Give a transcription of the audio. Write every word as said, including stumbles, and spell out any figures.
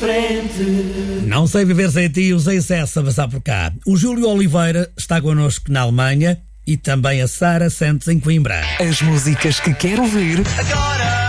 frente. Não sei viver sem ti, usei acesso a passar por cá. O Júlio Oliveira está connosco na Alemanha e também a Sara Santos em Coimbra. As músicas que quero ouvir Agora